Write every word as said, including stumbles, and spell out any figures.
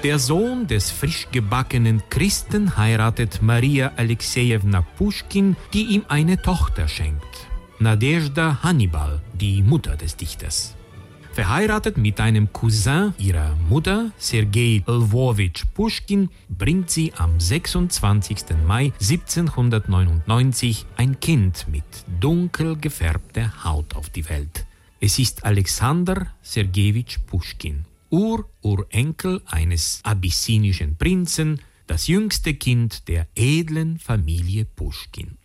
Der Sohn des frisch gebackenen Christen heiratet Maria Alexejewna Puschkin, die ihm eine Tochter schenkt. Nadezhda Hannibal, die Mutter des Dichters. Verheiratet mit einem Cousin ihrer Mutter, Sergei Lwowitsch Puschkin, bringt sie am sechsundzwanzigsten Mai siebzehnhundertneunundneunzig ein Kind mit dunkel gefärbter Haut auf die Welt. Es ist Alexander Sergejewitsch Puschkin, Ur-Urenkel eines abyssinischen Prinzen, das jüngste Kind der edlen Familie Puschkin.